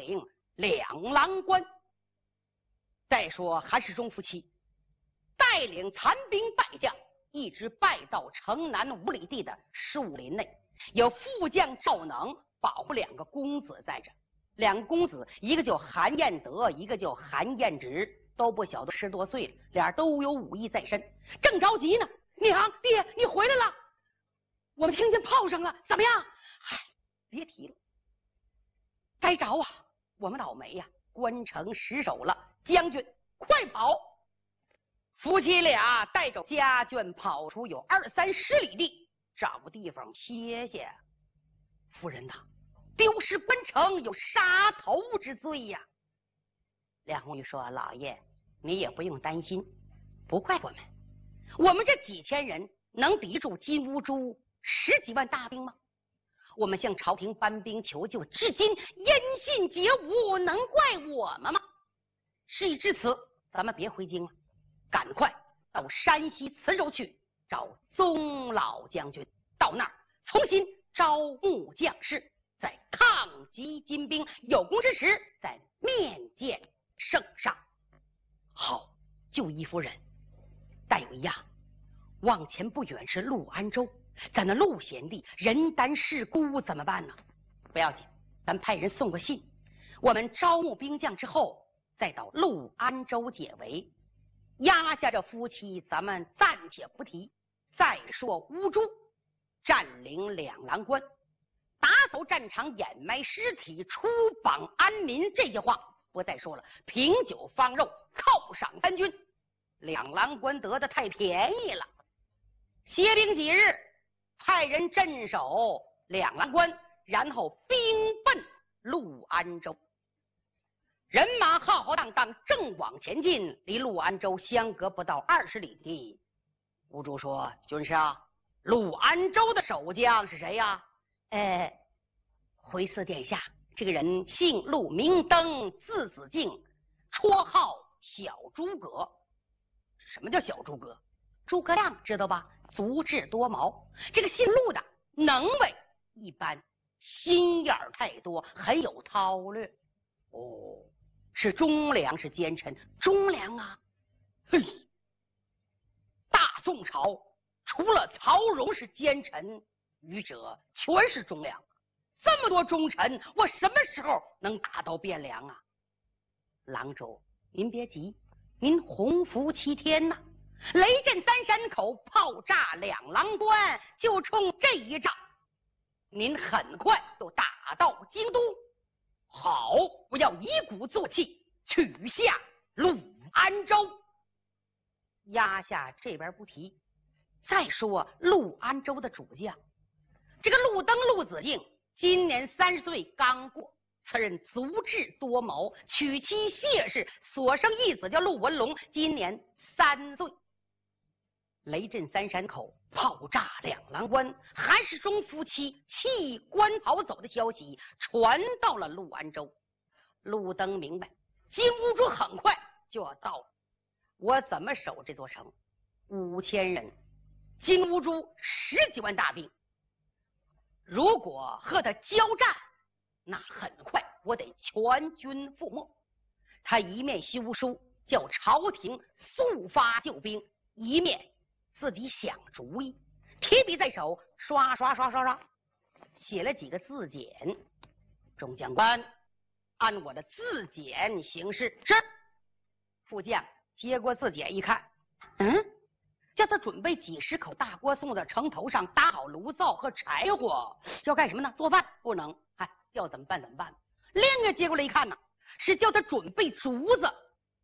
领两郎官。再说韩世忠夫妻带领残兵败将，一直败到城南5里地的树林内，有副将赵能保护2个公子在这。2个公子，一个叫韩彦德，一个叫韩彦直，都不小，都10多岁了，俩都有武艺在身，正着急呢。娘，爹，你回来了，我们听见炮声了，怎么样？嗨，别提了，该着啊，我们倒霉呀，关城失守了，将军快跑！夫妻俩带着家眷跑出有20、30里地，找个地方歇歇。夫人呐，丢失关城有杀头之罪呀。梁红玉说：“老爷，你也不用担心，不怪我们，我们这几千人能抵住金乌珠10几万大兵吗？我们向朝廷搬兵求救，至今音信皆无，能怪我们吗？事已至此，咱们别回京了，赶快到山西磁州去找宗老将军，到那儿重新招募将士，在抗击金兵，有功之时再面见圣上。”好，就依夫人。但有一样，往前不远是陆安州，在那陆贤地人单势孤，怎么办呢？不要紧，咱派人送个信，我们招募兵将之后，再到陆安州解围。压下这夫妻，咱们暂且不提。再说乌珠占领两郎关，打走战场，掩埋尸体，出榜安民，这些话不再说了。凭酒放肉，犒赏三军，两郎关得的太便宜了。歇兵几日，派人镇守两郎关，然后兵奔陆安州。人马浩浩荡荡正往前进，离陆安州相隔不到20里地。乌珠说：“军师啊，陆安州的守将是谁呀？”回赐殿下，这个人姓陆，名登，字子敬，绰号小诸葛。什么叫小诸葛？诸葛亮知道吧？足智多谋。这个姓陆的能为一般，心眼太多，很有韬略。哦，是忠良，是奸臣。忠良啊，嘿，大宋朝除了曹荣是奸臣，余者全是忠良。这么多忠臣，我什么时候能打到汴梁啊？郎主，您别急，您洪福7天呐，雷震3山口，炮炸两郎关，就冲这一仗，您很快就打到京都。好，我要一鼓作气取下陆安州。压下这边不提。再说陆安州的主将，这个陆登陆子敬今年30岁刚过，此人足智多谋，娶妻谢氏，所生一子叫陆文龙，今年3岁。雷震3山口，炮炸两郎关，韩世忠夫妻弃官逃走的消息传到了陆安州。陆登明白金兀术很快就要到了，我怎么守这座城？5000人，金兀术10几万大兵，如果和他交战，那很快我得全军覆没。他一面修书叫朝廷速发救兵，一面自己想主意，提笔在手，刷刷刷刷刷写了几个字简。众将官按我的字简行事。是。副将接过字简一看，叫他准备几10口大锅送到城头上，搭好炉灶和柴火，要干什么呢？做饭不能，要怎么办怎么办。另一个接过来一看呢，是叫他准备竹子，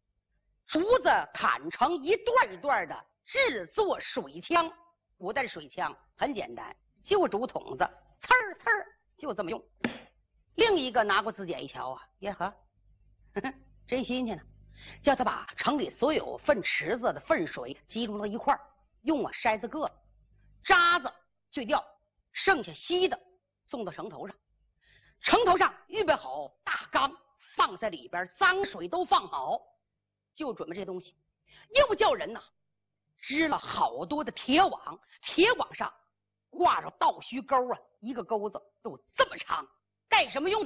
砍成一段一段的，制作水枪。古代的水枪很简单，就竹筒子，刺儿刺儿，就这么用。另一个拿过字典一瞧啊，耶呵，真新鲜呢！叫他把城里所有粪池子的粪水集中到一块儿，用筛子硌了，渣子去掉，剩下稀的送到城头上。城头上预备好大缸，放在里边，脏水都放好，就准备这东西。又叫人呐织了好多的铁网，铁网上挂着倒须钩啊，一个钩子都这么长，干什么用的？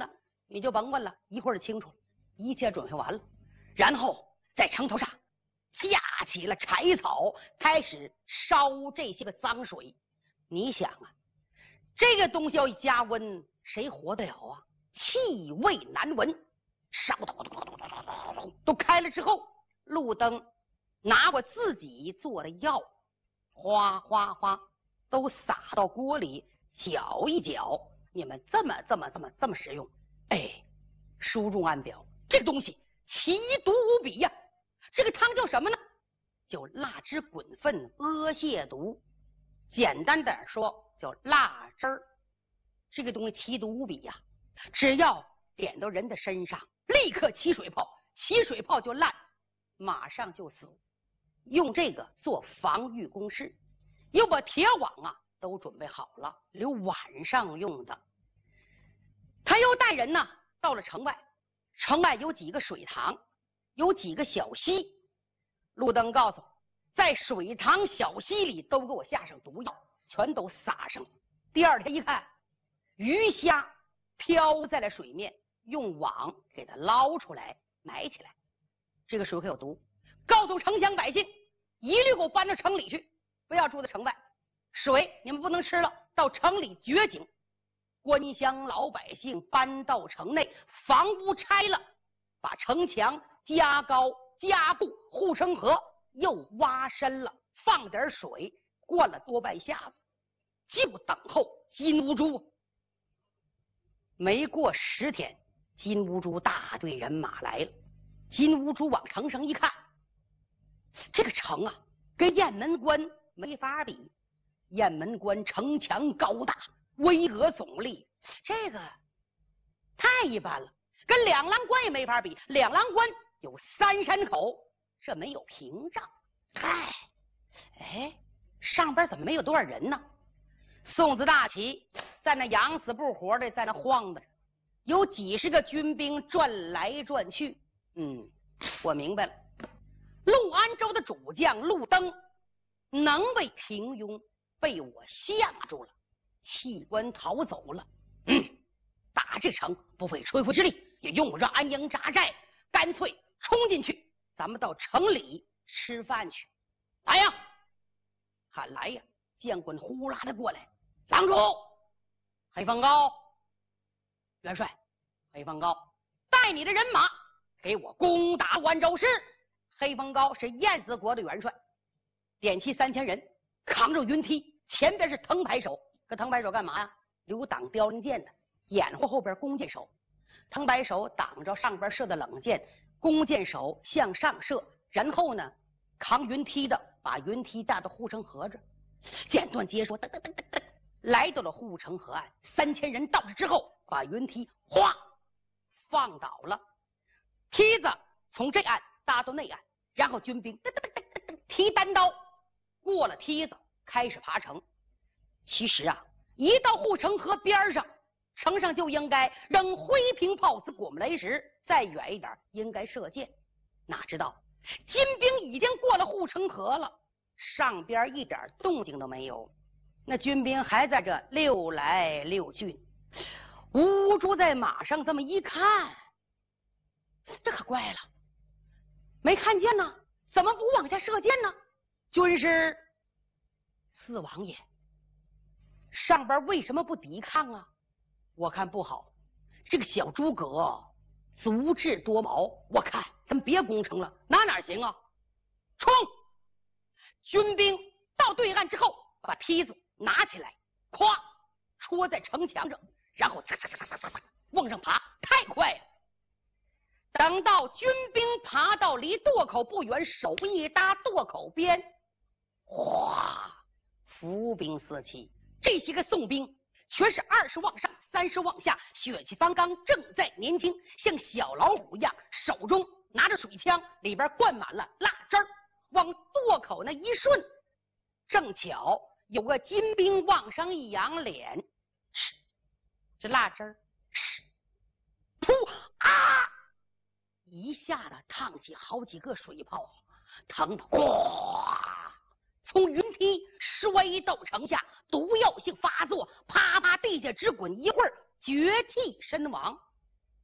你就甭问了，一会儿就清楚了，一切准备完了，然后在城头上架起了柴草，开始烧这些个脏水。你想啊，这个东西要一加温，谁活得了啊？气味难闻，烧的都开了之后，路灯拿过自己做的药，哗哗哗都撒到锅里，搅一搅。你们这么使用，哎，书中暗表，这个东西奇毒无比呀！这个汤叫什么呢？叫蜡汁滚粪阿泻毒，简单点说叫蜡汁儿。这个东西奇毒无比呀！只要点到人的身上，立刻起水泡，起水泡就烂，马上就死。用这个做防御工事，又把铁网啊都准备好了，留晚上用的。他又带人呢到了城外，城外有几个水塘，有几个小溪。路灯告诉，在水塘小溪里都给我下上毒药，全都撒上。第二天一看，鱼虾漂在了水面，用网给它捞出来埋起来。这个水可有毒，告诉城乡百姓一律给我搬到城里去，不要住在城外。水你们不能吃了，到城里掘井。官乡老百姓搬到城内，房屋拆了，把城墙加高加固，护城河又挖深了，放点水灌了多半下子，就等候金乌珠。没过10天，金乌珠大队人马来了。金乌珠往城上一看，这个城啊跟雁门关没法比，雁门关城墙高大，巍峨耸立，这个太一般了，跟两郎关也没法比。两郎关有3山口，这没有屏障。嗨，哎，上边怎么没有多少人呢？宋子大旗在那养死不活的，在那晃的，有几十个军兵转来转去。我明白了，陆安州的主将陆登能为平庸，被我吓住了，弃官逃走了。打这城不费吹灰之力，也用不着安营扎寨，干脆冲进去，咱们到城里吃饭去。来呀，喊来呀！将官呼啦的过来，郎主，黑方高元帅，黑方高带你的人马给我攻打关州市。黑方高是燕子国的元帅，点齐3000人，扛着云梯，前边是藤牌手。可藤牌手干嘛呀？留挡凋零箭的，掩护后边弓箭手。藤牌手挡着上边射的冷箭，弓箭手向上射，然后呢扛云梯的把云梯架到护城河这。简短结说，来到了护城河岸。3000人到这之后，把云梯哗放倒了，梯子从这岸搭到那岸，然后军兵提单刀过了梯子，开始爬城。其实啊，一到护城河边上，城上就应该扔灰瓶炮子、果木雷石，再远一点应该射箭。哪知道金兵已经过了护城河了，上边一点动静都没有，那军兵还在这溜来溜去。乌珠在马上这么一看，这可怪了，没看见呢，怎么不往下射箭呢？军师四王爷，上边为什么不抵抗啊？我看不好，这个小诸葛足智多谋，我看咱们别攻城了，哪行啊？冲！军兵到对岸之后，把梯子拿起来，咵戳在城墙上，然后擦往上爬，太快了。等到军兵爬到离垛口不远，手一搭垛口边，哗，伏兵四起。这些个宋兵全是20往上30往下，血气方刚，正在年轻，像小老虎一样，手中拿着水枪，里边灌满了蜡汁儿，往垛口那一顺，正巧有个金兵往上一扬脸，这蜡汁儿噗啊，一下子烫起好几个水泡，疼得哗，从云梯摔到城下，毒药性发作，啪啪地下直滚，一会儿绝气身亡。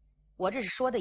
我这是说的